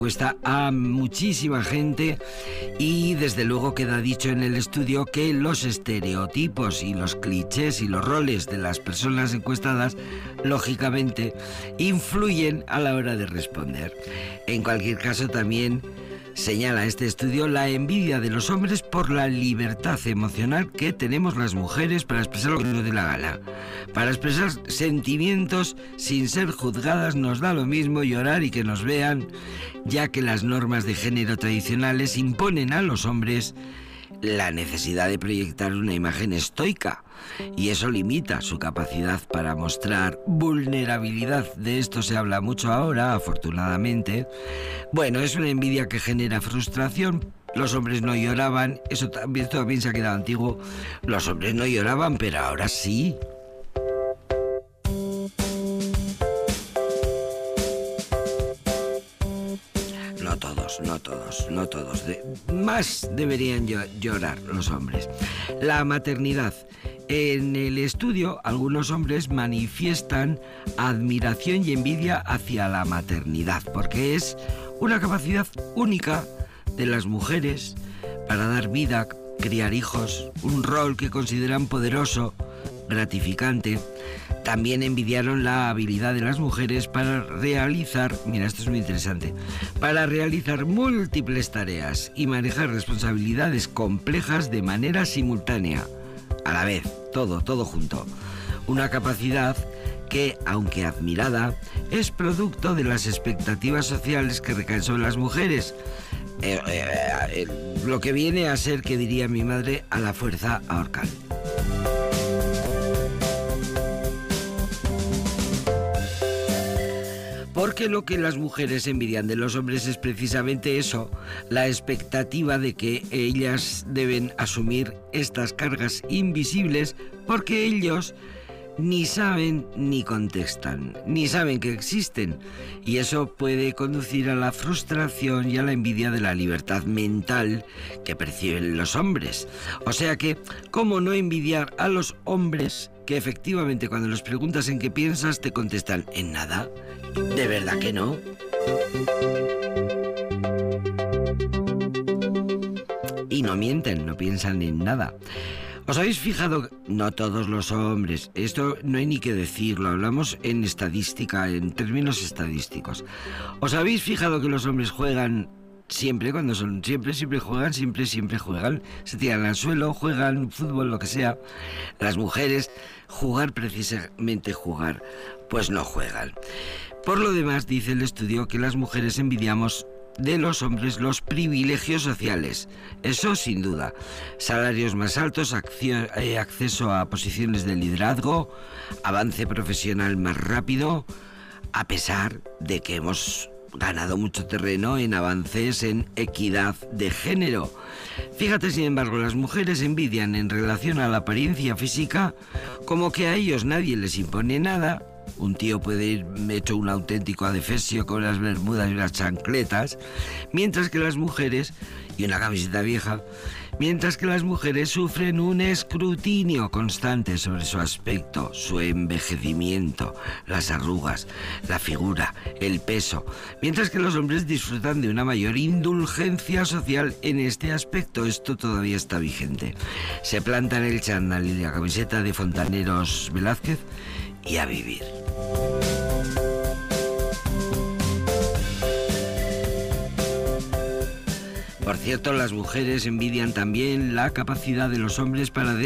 Cuesta a muchísima gente y desde luego queda dicho en el estudio que los estereotipos y los clichés y los roles de las personas encuestadas lógicamente influyen a la hora de responder. En cualquier caso también señala este estudio la envidia de los hombres por la libertad emocional que tenemos las mujeres para expresar lo que nos dé la gana. Para expresar sentimientos sin ser juzgadas nos da lo mismo llorar y que nos vean, ya que las normas de género tradicionales imponen a los hombres la necesidad de proyectar una imagen estoica y eso limita su capacidad para mostrar vulnerabilidad. De esto se habla mucho ahora, afortunadamente. Bueno, es una envidia que genera frustración. Los hombres no lloraban, esto también se ha quedado antiguo. Los hombres no lloraban, pero ahora sí. No todos. Más deberían llorar los hombres. La maternidad. En el estudio, algunos hombres manifiestan admiración y envidia hacia la maternidad, porque es una capacidad única de las mujeres para dar vida, criar hijos, un rol que consideran poderoso, gratificante. También envidiaron la habilidad de las mujeres para realizar, mira, esto es muy interesante, para realizar múltiples tareas y manejar responsabilidades complejas de manera simultánea, a la vez, todo junto. Una capacidad que, aunque admirada, es producto de las expectativas sociales que recaen sobre las mujeres. Lo que viene a ser, que diría mi madre, a la fuerza ahorcar. Porque lo que las mujeres envidian de los hombres es precisamente eso, la expectativa de que ellas deben asumir estas cargas invisibles porque ellos ni saben ni contestan, ni saben que existen. Y eso puede conducir a la frustración y a la envidia de la libertad mental que perciben los hombres. O sea que, ¿cómo no envidiar a los hombres que efectivamente cuando los preguntas en qué piensas te contestan en nada? ¿De verdad que no? Y no mienten, no piensan en nada. ¿Os habéis fijado? No todos los hombres, esto no hay ni que decirlo, hablamos en estadística, en términos estadísticos. ¿Os habéis fijado que los hombres juegan siempre, cuando son siempre juegan, se tiran al suelo, juegan fútbol, lo que sea? Las mujeres, precisamente jugar, pues no juegan. Por lo demás, dice el estudio que las mujeres envidiamos de los hombres los privilegios sociales, eso sin duda, salarios más altos, acceso a posiciones de liderazgo, avance profesional más rápido, a pesar de que hemos ganado mucho terreno en avances en equidad de género. Fíjate, sin embargo, las mujeres envidian en relación a la apariencia física como que a ellos nadie les impone nada. Un tío puede ir hecho un auténtico adefesio con las bermudas y las chancletas, mientras que las mujeres, y una camiseta vieja, mientras que las mujeres sufren un escrutinio constante sobre su aspecto, su envejecimiento, las arrugas, la figura, el peso, mientras que los hombres disfrutan de una mayor indulgencia social en este aspecto. Esto todavía está vigente. Se plantan el chándal y la camiseta de Fontaneros Velázquez y a vivir. Por cierto, las mujeres envidian también la capacidad de los hombres para